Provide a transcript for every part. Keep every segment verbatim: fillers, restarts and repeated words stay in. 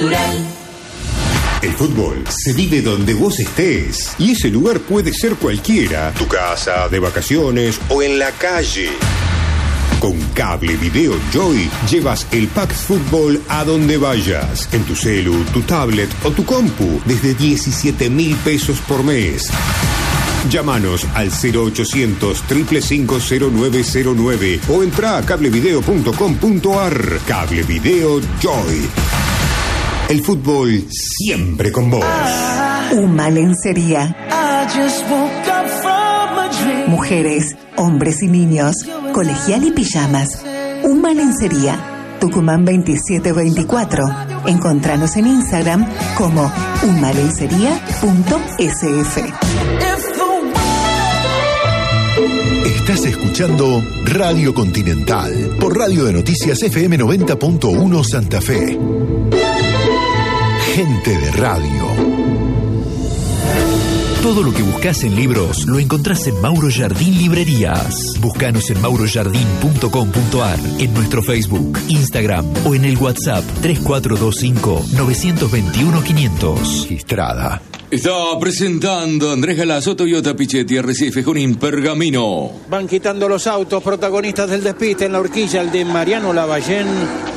Natural. El fútbol se vive donde vos estés. Y ese lugar puede ser cualquiera. Tu casa, de vacaciones o en la calle. Con Cable Video Joy llevas el pack fútbol a donde vayas. En tu celu, tu tablet o tu compu. Desde diecisiete mil pesos por mes. Llámanos al cero ochocientos, cinco cinco cinco, cero nueve cero nueve o entra a cablevideo punto com punto ar. Cable Video Joy. El fútbol siempre con vos. Uma Lencería. Mujeres, hombres y niños, colegial y pijamas. Uma Lencería. Tucumán veintisiete veinticuatro. Encontranos en Instagram como uma lencería punto s f. Estás escuchando Radio Continental por Radio de Noticias F M noventa punto uno Santa Fe. Gente de radio. Todo lo que buscas en libros lo encontrás en Mauro Jardín Librerías. Búscanos en mauro jardín punto com punto ar, en nuestro Facebook, Instagram o en el WhatsApp tres cuatro dos cinco, nueve dos uno, cinco cero cero. Estrada. Está presentando Andrés Galazo, Toyota Pichetti, Arrecife, Junín, Pergamino. Van quitando los autos, protagonistas del despiste en la horquilla. El de Mariano Lavallén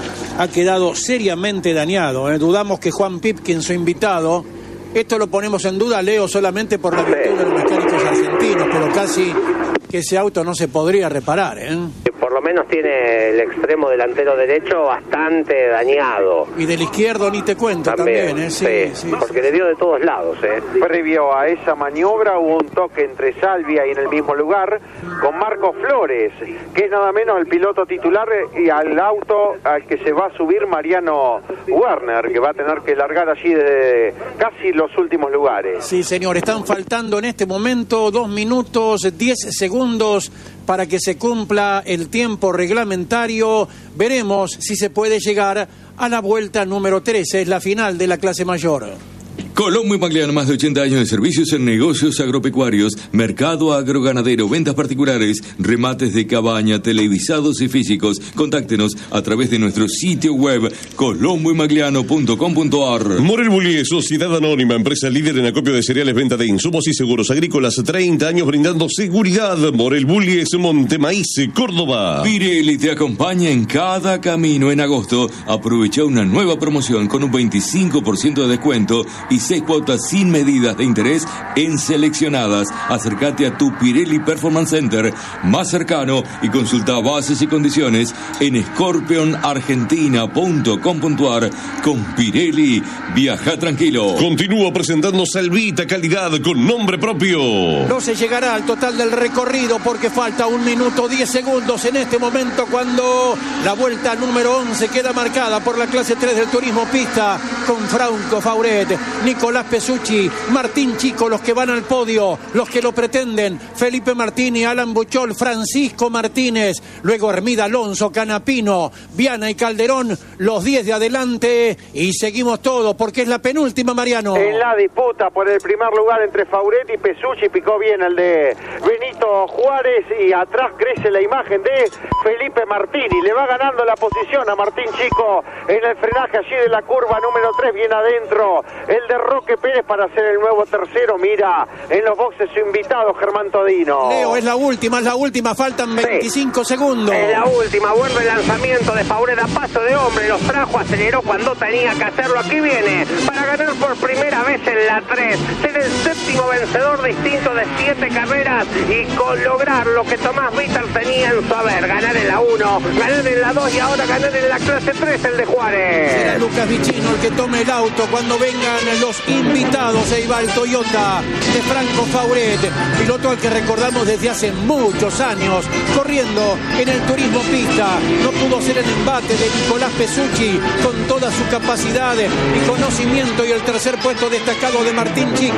ha quedado seriamente dañado. ¿eh? Dudamos que Juan Pipkin, su invitado, esto lo ponemos en duda, Leo, solamente por la virtud de los mecánicos argentinos, pero casi que ese auto no se podría reparar, ¿eh? Por lo menos tiene el extremo delantero derecho bastante dañado. Y del izquierdo ni te cuento también, también ¿eh? Sí, sí, sí, porque sí. le dio de todos lados, ¿eh? Previo a esa maniobra hubo un toque entre Salvia y en el mismo lugar con Marco Flores, que es nada menos el piloto titular, y al auto al que se va a subir Mariano Werner, que va a tener que largar allí de casi los últimos lugares. Sí, señor, están faltando en este momento dos minutos, diez segundos para que se cumpla el tiempo reglamentario. Veremos si se puede llegar a la vuelta número trece, es la final de la clase mayor. Colombo y Magliano, más de ochenta años de servicios en negocios agropecuarios, mercado agroganadero, ventas particulares, remates de cabaña, televisados y físicos. Contáctenos a través de nuestro sitio web colombo y magliano punto com punto ar. Morel Bullies, Sociedad Anónima, empresa líder en acopio de cereales, venta de insumos y seguros agrícolas, treinta años brindando seguridad. Morel Bullies, Montemaíz, Córdoba. Pirelli te acompaña en cada camino. En agosto aprovecha una nueva promoción con un veinticinco por ciento de descuento y seis cuotas sin medidas de interés en seleccionadas. Acércate a tu Pirelli Performance Center más cercano y consulta bases y condiciones en scorpion argentina punto com punto ar. Con Pirelli, viaja tranquilo. Continúa presentando Salvita, calidad con nombre propio. No se llegará al total del recorrido porque falta un minuto diez segundos en este momento, cuando la vuelta número once queda marcada por la clase tres del turismo pista con Franco Fauret, Nicolás Pesucci, Martín Chico, los que van al podio, los que lo pretenden, Felipe Martini, Alan Buchol, Francisco Martínez, luego Hermida Alonso, Canapino, Viana y Calderón, los diez de adelante, y seguimos todo porque es la penúltima, Mariano. En la disputa por el primer lugar entre Fauret y Pesucci, picó bien el de Benito Juárez y atrás crece la imagen de Felipe Martini, le va ganando la posición a Martín Chico en el frenaje allí de la curva número tres, bien adentro el de Roque Pérez para ser el nuevo tercero. Mira en los boxes su invitado Germán Todino. Leo, es la última, es la última, faltan veinticinco sí. segundos. Es la última, vuelve el lanzamiento de Fauret a paso de hombre, los trajo, aceleró cuando tenía que hacerlo. Aquí viene para ganar por primera vez en la tres, ser el séptimo vencedor distinto de siete carreras y con lograr lo que Tomás Vítar tenía en su haber, ganar en la uno, ganar en la dos y ahora ganar en la clase tres, el de Juárez. Será Lucas Vicino el que tome el auto cuando vengan los invitados. Ahí va el Toyota de Franco Fauret, piloto al que recordamos desde hace muchos años corriendo en el turismo pista. No pudo ser el embate de Nicolás Pesucci con toda su capacidad y conocimiento, y el tercer puesto destacado de Martín Chico.